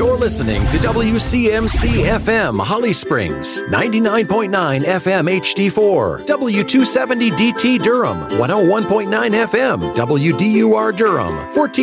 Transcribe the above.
You're listening to WCMC FM Holly Springs, 99.9 FM HD4, W270 DT Durham, 101.9 FM WDUR Durham, 14